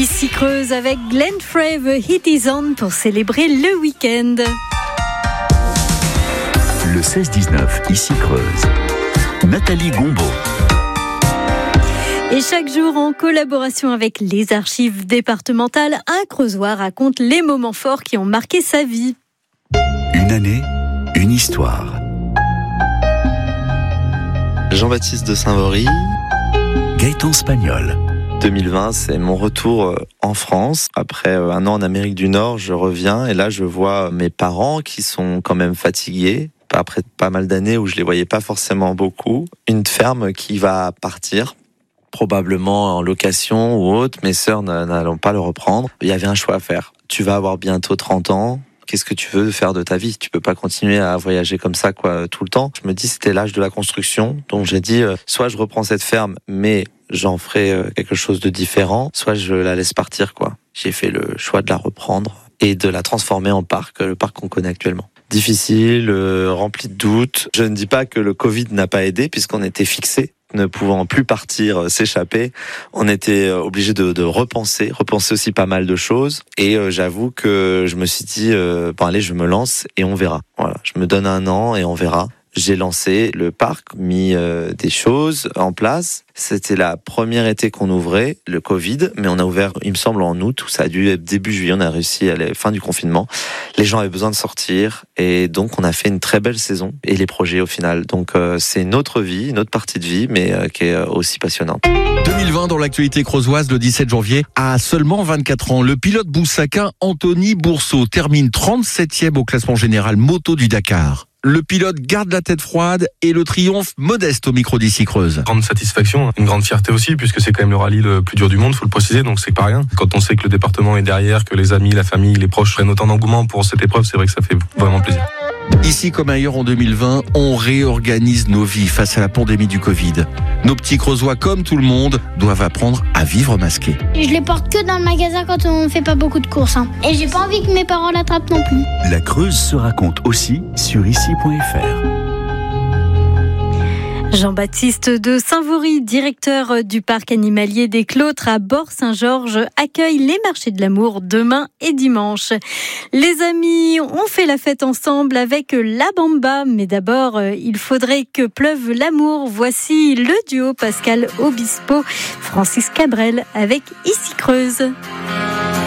Ici Creuse avec Glenn Frey, The Heat Is On pour célébrer le week-end. Le 16-19, ici Creuse. Nathalie Gombaud. Et chaque jour, en collaboration avec les archives départementales, un Creusois raconte les moments forts qui ont marqué sa vie. Une année, une histoire. Jean-Baptiste de Saint-Vaury. Gaëtan Spagnol. 2020, c'est mon retour en France. Après un an en Amérique du Nord, je reviens et là, je vois mes parents qui sont quand même fatigués. Après pas mal d'années où je les voyais pas forcément beaucoup. Une ferme qui va partir, probablement en location ou autre. Mes sœurs n'allont pas le reprendre. Il y avait un choix à faire. Tu vas avoir bientôt 30 ans. Qu'est-ce que tu veux faire de ta vie ? Tu peux pas continuer à voyager comme ça tout le temps. Je me dis c'était l'âge de la construction. Donc j'ai dit soit je reprends cette ferme, mais j'en ferai quelque chose de différent, soit je la laisse partir J'ai fait le choix de la reprendre et de la transformer en parc, le parc qu'on connaît actuellement. Difficile, rempli de doutes. Je ne dis pas que le Covid n'a pas aidé puisqu'on était fixés. Ne pouvant plus partir, s'échapper, on était obligé de repenser aussi pas mal de choses. Et j'avoue que je me suis dit, allez, je me lance et on verra. Voilà, je me donne un an et on verra. J'ai lancé le parc, mis des choses en place. C'était la première été qu'on ouvrait, le Covid, mais on a ouvert, il me semble, en août, où ça a dû être début juillet, on a réussi à la fin du confinement. Les gens avaient besoin de sortir, et donc on a fait une très belle saison, et les projets au final. Donc c'est une autre vie, une autre partie de vie, mais qui est aussi passionnante. 2020 dans l'actualité creusoise, le 17 janvier, à seulement 24 ans, le pilote boussaquin Anthony Bourseau termine 37e au classement général moto du Dakar. Le pilote garde la tête froide et le triomphe modeste au micro d'Ici Creuse. Grande satisfaction, une grande fierté aussi, puisque c'est quand même le rallye le plus dur du monde, faut le préciser, donc c'est pas rien. Quand on sait que le département est derrière, que les amis, la famille, les proches prennent autant d'engouement pour cette épreuve, c'est vrai que ça fait vraiment plaisir. Ici comme ailleurs en 2020, on réorganise nos vies face à la pandémie du Covid. Nos petits Creusois, comme tout le monde, doivent apprendre à vivre masqués. Je les porte que dans le magasin quand on fait pas beaucoup de courses. Et j'ai pas envie que mes parents l'attrapent non plus. La Creuse se raconte aussi sur ici.fr. Jean-Baptiste de Saint-Vaury, directeur du parc animalier des Clotres à Bort-Saint-Georges, accueille les marchés de l'amour demain et dimanche. Les amis ont fait la fête ensemble avec la Bamba, mais d'abord, il faudrait que pleuve l'amour. Voici le duo Pascal Obispo, Francis Cabrel avec Ici Creuse.